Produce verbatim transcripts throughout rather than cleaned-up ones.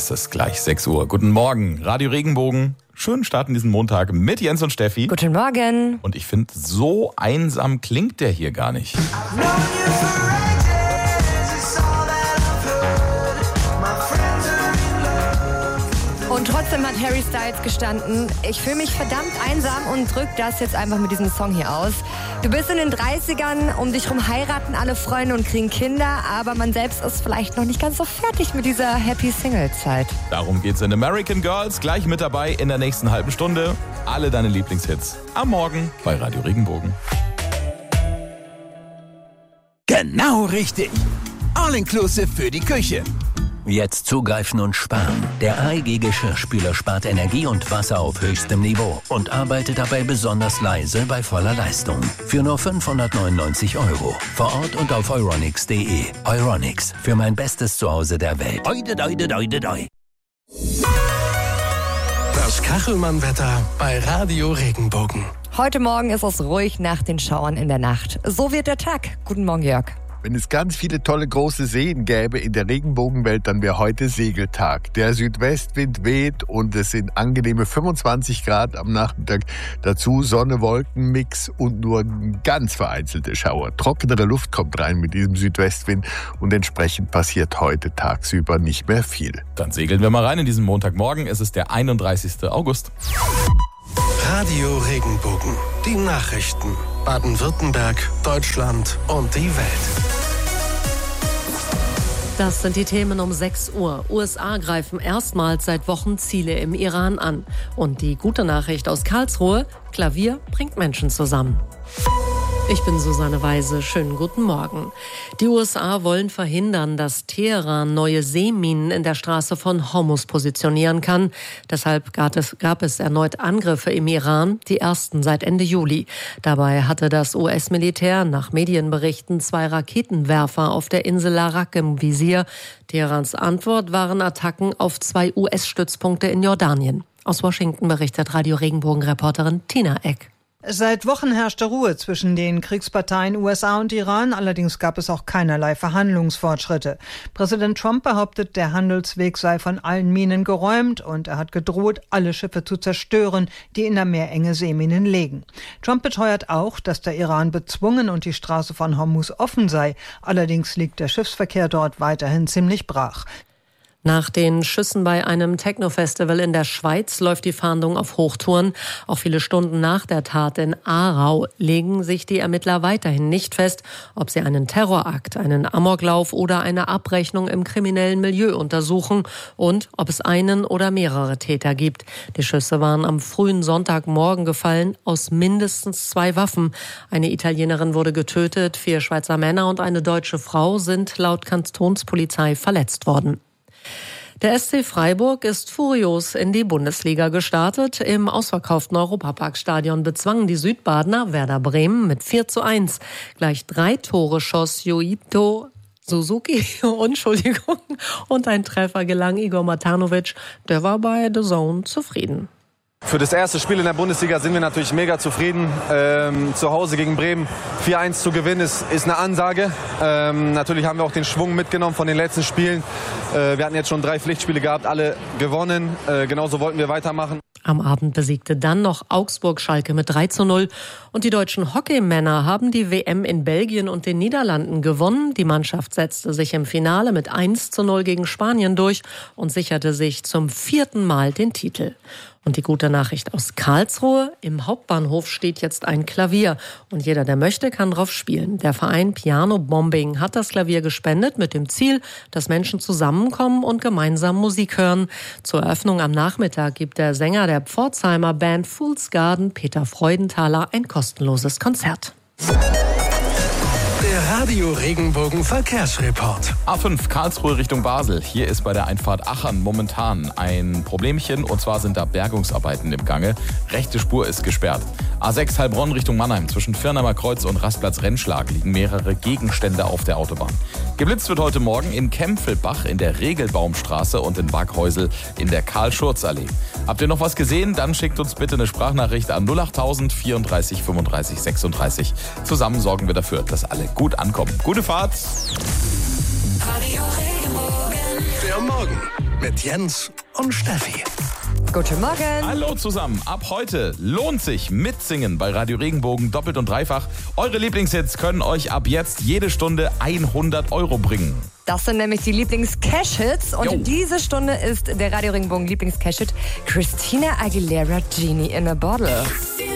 Es ist gleich sechs Uhr. Guten Morgen, Radio Regenbogen. Schönen Start in diesen Montag mit Jens und Steffi. Guten Morgen. Und ich finde, so einsam klingt der hier gar nicht. Und trotzdem hat Harry Styles gestanden, ich fühle mich verdammt einsam und drück das jetzt einfach mit diesem Song hier aus. Du bist in den dreißigern, um dich rum heiraten alle Freunde und kriegen Kinder, aber man selbst ist vielleicht noch nicht ganz so fertig mit dieser Happy Single-Zeit. Darum geht's in American Girls, gleich mit dabei in der nächsten halben Stunde. Alle deine Lieblingshits am Morgen bei Radio Regenbogen. Genau richtig. All-inclusive für die Küche. Jetzt zugreifen und sparen. Der A E G Geschirrspüler spart Energie und Wasser auf höchstem Niveau und arbeitet dabei besonders leise bei voller Leistung. Für nur fünfhundertneunundneunzig Euro. Vor Ort und auf euronics punkt de. Euronics, für mein bestes Zuhause der Welt. Oide, oide, oide, oide. Das Kachelmann-Wetter bei Radio Regenbogen. Heute Morgen ist es ruhig nach den Schauern in der Nacht. So wird der Tag. Guten Morgen, Jörg. Wenn es ganz viele tolle große Seen gäbe in der Regenbogenwelt, dann wäre heute Segeltag. Der Südwestwind weht und es sind angenehme fünfundzwanzig Grad am Nachmittag. Dazu Sonne, Wolkenmix und nur ganz vereinzelte Schauer. Trockenere Luft kommt rein mit diesem Südwestwind und entsprechend passiert heute tagsüber nicht mehr viel. Dann segeln wir mal rein in diesen Montagmorgen. Es ist der einunddreißigsten August. Radio Regenbogen. Die Nachrichten. Baden-Württemberg, Deutschland und die Welt. Das sind die Themen um sechs Uhr. U S A greifen erstmals seit Wochen Ziele im Iran an. Und die gute Nachricht aus Karlsruhe: Klavier bringt Menschen zusammen. Ich bin Susanne Weise. Schönen guten Morgen. Die U S A wollen verhindern, dass Teheran neue Seeminen in der Straße von Hormuz positionieren kann. Deshalb gab es, gab es erneut Angriffe im Iran, die ersten seit Ende Juli. Dabei hatte das U S-Militär nach Medienberichten zwei Raketenwerfer auf der Insel Larak im Visier. Teherans Antwort waren Attacken auf zwei U S-Stützpunkte in Jordanien. Aus Washington berichtet Radio Regenbogen-Reporterin Tina Eck. Seit Wochen herrschte Ruhe zwischen den Kriegsparteien U S A und Iran, allerdings gab es auch keinerlei Verhandlungsfortschritte. Präsident Trump behauptet, der Handelsweg sei von allen Minen geräumt und er hat gedroht, alle Schiffe zu zerstören, die in der Meerenge Seeminen legen. Trump beteuert auch, dass der Iran bezwungen und die Straße von Hormuz offen sei, allerdings liegt der Schiffsverkehr dort weiterhin ziemlich brach. Nach den Schüssen bei einem Techno-Festival in der Schweiz läuft die Fahndung auf Hochtouren. Auch viele Stunden nach der Tat in Aarau legen sich die Ermittler weiterhin nicht fest, ob sie einen Terrorakt, einen Amoklauf oder eine Abrechnung im kriminellen Milieu untersuchen und ob es einen oder mehrere Täter gibt. Die Schüsse waren am frühen Sonntagmorgen gefallen aus mindestens zwei Waffen. Eine Italienerin wurde getötet, vier Schweizer Männer und eine deutsche Frau sind laut Kantonspolizei verletzt worden. Der S C Freiburg ist furios in die Bundesliga gestartet. Im ausverkauften Europaparkstadion bezwangen die Südbadener Werder Bremen mit vier zu eins. Gleich drei Tore schoss Yuito Suzuki, Entschuldigung, und ein Treffer gelang Igor Matanovic. Der war bei The Zone zufrieden. Für das erste Spiel in der Bundesliga sind wir natürlich mega zufrieden. Ähm, zu Hause gegen Bremen vier eins zu gewinnen ist, ist eine Ansage. Ähm, natürlich haben wir auch den Schwung mitgenommen von den letzten Spielen. Äh, wir hatten jetzt schon drei Pflichtspiele gehabt, alle gewonnen. Äh, genauso wollten wir weitermachen. Am Abend besiegte dann noch Augsburg Schalke mit drei zu null. Und die deutschen Hockeymänner haben die W M in Belgien und den Niederlanden gewonnen. Die Mannschaft setzte sich im Finale mit eins zu null gegen Spanien durch und sicherte sich zum vierten Mal den Titel. Und die gute Nachricht aus Karlsruhe: Im Hauptbahnhof steht jetzt ein Klavier und jeder, der möchte, kann drauf spielen. Der Verein Piano Bombing hat das Klavier gespendet mit dem Ziel, dass Menschen zusammenkommen und gemeinsam Musik hören. Zur Eröffnung am Nachmittag gibt der Sänger der Pforzheimer Band Fool's Garden, Peter Freudenthaler, ein kostenloses Konzert. Der Radio Regenbogen Verkehrsreport. A fünf Karlsruhe Richtung Basel. Hier ist bei der Einfahrt Achern momentan ein Problemchen, und zwar sind da Bergungsarbeiten im Gange. Rechte Spur ist gesperrt. A sechs Heilbronn Richtung Mannheim. Zwischen Firnheimer Kreuz und Rastplatz Rennschlag liegen mehrere Gegenstände auf der Autobahn. Geblitzt wird heute Morgen in Kempfelbach in der Regelbaumstraße und in Waghäusel in der Karl-Schurz-Allee. Habt ihr noch was gesehen? Dann schickt uns bitte eine Sprachnachricht an null acht null null vierunddreißig fünfunddreißig sechsunddreißig. Zusammen sorgen wir dafür, dass alle gut ankommen. Gute Fahrt! Der Morgen mit Jens und Steffi. Guten Morgen. Hallo zusammen. Ab heute lohnt sich Mitsingen bei Radio Regenbogen doppelt und dreifach. Eure Lieblingshits können euch ab jetzt jede Stunde hundert Euro bringen. Das sind nämlich die Lieblings-Cash-Hits. Und Jo. diese Stunde ist der Radio Regenbogen Lieblings-Cash-Hit Christina Aguilera, Genie in a Bottle.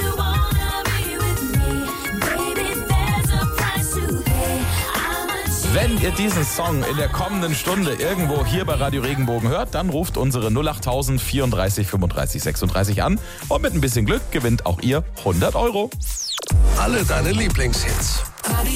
Wenn ihr diesen Song in der kommenden Stunde irgendwo hier bei Radio Regenbogen hört, dann ruft unsere null acht tausend vierunddreißig fünfunddreißig sechsunddreißig an und mit ein bisschen Glück gewinnt auch ihr hundert Euro. Alle deine Lieblingshits. Radio